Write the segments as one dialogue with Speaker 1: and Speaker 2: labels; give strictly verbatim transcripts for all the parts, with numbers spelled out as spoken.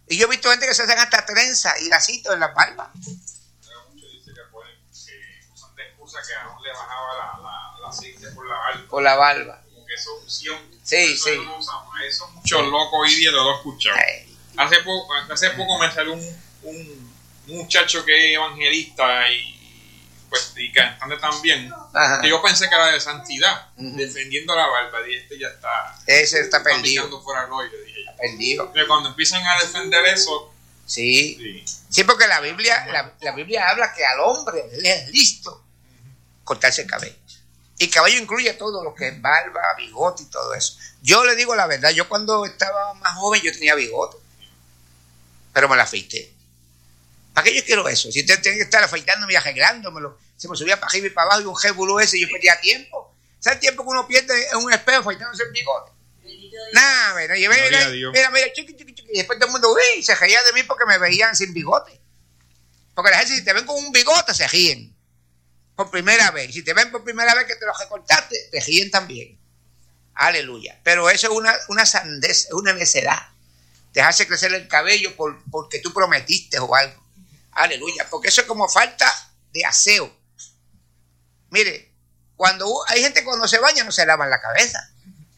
Speaker 1: Y yo he visto gente que se hacen hasta trenza y lacitos en las barbas.
Speaker 2: Muchos dicen que pueden, que usan de excusa que aún le bajaba la, la, la cinta por la barba.
Speaker 1: Por la barba.
Speaker 2: Como que eso es unción.
Speaker 1: Sí,
Speaker 2: eso
Speaker 1: sí.
Speaker 2: No usamos. Eso muchos locos hoy día lo he escuchado.
Speaker 1: Ay.
Speaker 2: Hace poco, hace poco me salió un, un muchacho que es evangelista y pues y cantante también,
Speaker 1: Ajá.
Speaker 2: que yo pensé que era de santidad,
Speaker 1: Uh-huh.
Speaker 2: defendiendo la barba, y este ya está,
Speaker 1: Ese está perdido.
Speaker 2: picando fuera del hoyo, dije yo.
Speaker 1: Perdido.
Speaker 2: Pero cuando empiezan a defender eso,
Speaker 1: Sí.
Speaker 2: sí,
Speaker 1: Sí, porque la Biblia, la, la Biblia habla que al hombre le es listo cortarse el cabello. Y cabello incluye todo lo que es barba, bigote y todo eso. Yo le digo la verdad, yo cuando estaba más joven yo tenía bigote, pero me la afeité. ¿Para qué yo quiero eso? Si usted tiene que estar afeitándome y arreglándomelo, se me subía para arriba y para abajo y un jebulú ese y yo perdía tiempo. ¿Sabes el tiempo que uno pierde en un espejo afeitándose el bigote? Nada, mira, mira, mira, mira, mira, chiqui, chiqui, chiqui, y después todo el mundo, uy, se reía de mí porque me veían sin bigote. Porque la gente, si te ven con un bigote, se ríen. Por primera vez. Si te ven por primera vez que te lo recortaste, te ríen también. Aleluya. Pero eso es una, una sandez, es una necedad. Te hace crecer el cabello por, porque tú prometiste o algo. Aleluya. Porque eso es como falta de aseo. Mire, cuando hay gente cuando se baña no se lavan la cabeza.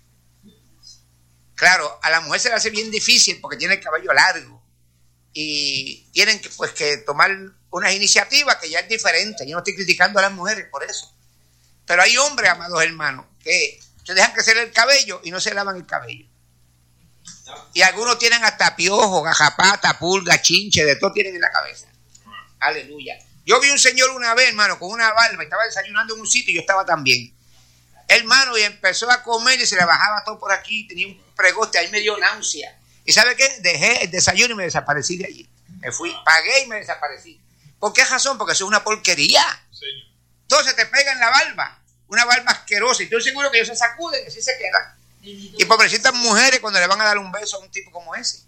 Speaker 1: Claro, a la mujer se le hace bien difícil porque tiene el cabello largo. Y tienen que, pues, que tomar unas iniciativas que ya es diferente. Yo no estoy criticando a las mujeres por eso. Pero hay hombres, amados hermanos, que se dejan crecer el cabello y no se lavan el cabello. Y algunos tienen hasta piojos, gajapata, pulga, chinche, de todo tienen en la cabeza. Aleluya. Yo vi un señor una vez, hermano, con una barba, estaba desayunando en un sitio y yo estaba también. Hermano, y empezó a comer y se le bajaba todo por aquí, tenía un pregoste, ahí me dio náusea. ¿Y sabe qué? Dejé el desayuno y me desaparecí de allí. Me fui, pagué y me desaparecí. ¿Por qué razón? Porque eso es una porquería.
Speaker 2: sí.
Speaker 1: Entonces te pega en la barba, una barba asquerosa, y estoy seguro que ellos se sacuden y así se quedan. Y pobrecitas mujeres cuando le van a dar un beso a un tipo como ese.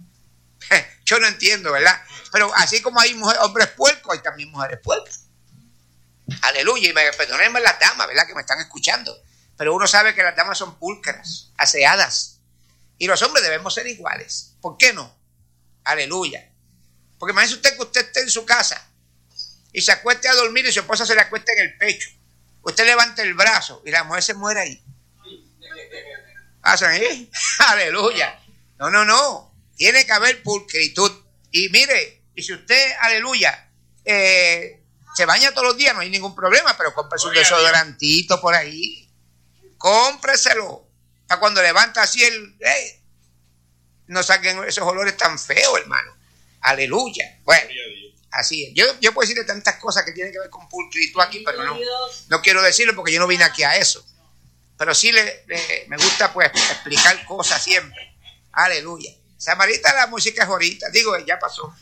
Speaker 1: Yo no entiendo, ¿verdad? Pero así como hay mujeres, hombres puercos, hay también mujeres puercas. Aleluya, y me perdónenme las damas, ¿verdad? Que me están escuchando. Pero uno sabe que las damas son pulcras, aseadas. Y los hombres debemos ser iguales. ¿Por qué no? Aleluya. Porque imagínese usted que usted esté en su casa y se acueste a dormir y su esposa se le acuesta en el pecho. Usted levanta el brazo y la mujer se muere ahí. ¿Hacen ahí? Aleluya. No, no, no. Tiene que haber pulcritud. Y mire, y si usted, aleluya, eh, se baña todos los días, no hay ningún problema, pero cómprese un desodorantito por ahí. Cómpreselo. Para cuando levanta así el... Hey, no saquen esos olores tan feos, hermano. Aleluya. Bueno, así es. Yo, yo puedo decirle tantas cosas que tienen que ver con pulcritud aquí, pero no, no quiero decirlo porque yo no vine aquí a eso. Pero sí le, le, me gusta pues explicar cosas siempre. Aleluya. Samarita, la música es ahorita. Digo, ya pasó.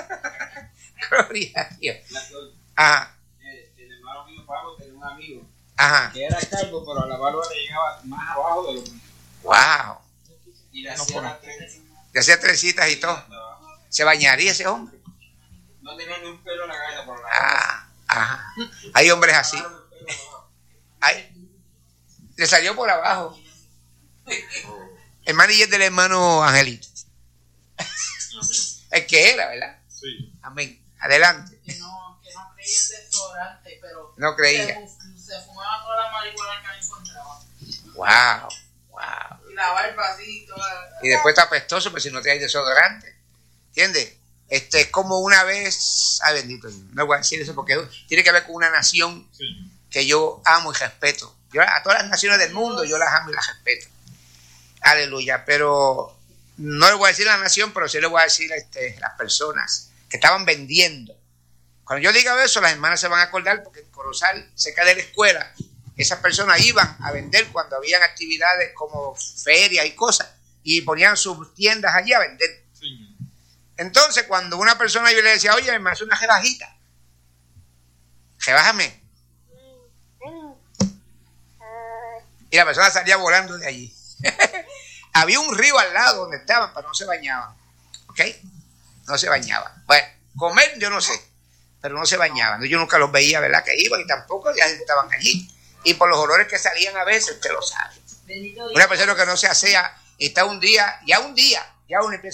Speaker 1: Gloria a Dios. Ajá.
Speaker 3: El hermano mío Pablo tenía un amigo
Speaker 1: Ajá.
Speaker 3: que era calvo, pero a la barba le llegaba más abajo de lo que...
Speaker 1: Wow.
Speaker 3: Y le hacía las tres.
Speaker 1: Le hacía trencitas y todo. ¿Se bañaría ese hombre?
Speaker 3: No tenía ni un pelo en la cabeza por la
Speaker 1: Ah, ajá. Hay hombres así. Ay, le salió por abajo. El manillet del hermano Angelito. El que era, ¿verdad?
Speaker 2: Sí.
Speaker 1: Amén. Adelante.
Speaker 4: Que no, que no creía en desodorante, pero
Speaker 1: No creía.
Speaker 4: Se, se fumaba toda la marihuana que encontraba.
Speaker 1: Wow, wow.
Speaker 4: Y la barba así, toda.
Speaker 1: Y después está apestoso, pero si no trae desodorante. ¿Entiendes? Este es como una vez. Ay, bendito. No voy a decir eso porque tiene que ver con una nación
Speaker 2: Sí.
Speaker 1: que yo amo y respeto. Yo a todas las naciones del mundo yo las amo y las respeto. Aleluya. Pero no le voy a decir a la nación, pero sí le voy a decir a este, las personas que estaban vendiendo. Cuando yo diga eso, las hermanas se van a acordar porque en Corozal, cerca de la escuela, esas personas iban a vender cuando habían actividades como ferias y cosas, y ponían sus tiendas allí a vender.
Speaker 2: Sí.
Speaker 1: Entonces, cuando una persona yo le decía, oye, me hace una rebajita, rebájame. Y la persona salía volando de allí. Había un río al lado donde estaban, pero no se bañaban. ¿Ok? No se bañaban. Bueno, comer yo no sé, pero no se bañaban. Yo nunca los veía, ¿verdad? Que iban y tampoco ya estaban allí. Y por los olores que salían a veces, usted lo sabe. Una persona que no se asea, está un día, ya un día, ya uno empieza